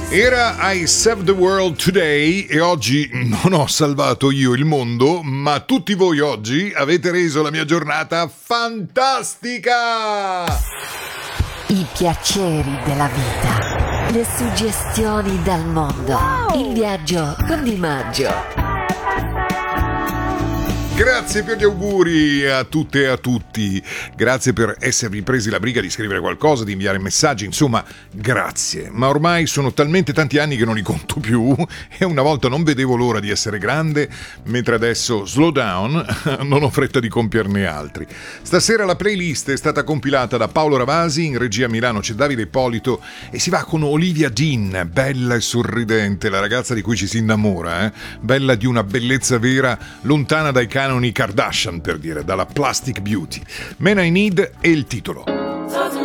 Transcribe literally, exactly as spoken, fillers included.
Era I Saved the World Today e oggi non ho salvato io il mondo, ma tutti voi oggi avete reso la mia giornata fantastica! I piaceri della vita, le suggestioni dal mondo, wow! Il viaggio con Di Maggio. Grazie per gli auguri a tutte e a tutti, grazie per esservi presi la briga di scrivere qualcosa, di inviare messaggi, insomma grazie, ma ormai sono talmente tanti anni che non li conto più e una volta non vedevo l'ora di essere grande, mentre adesso slow down, non ho fretta di compierne altri. Stasera la playlist è stata compilata da Paolo Ravasi, in regia a Milano c'è Davide Ippolito e si va con Olivia Dean, bella e sorridente, la ragazza di cui ci si innamora, eh? Bella di una bellezza vera, lontana dai canoni Kardashian, per dire, dalla Plastic Beauty. Man I Need è il titolo.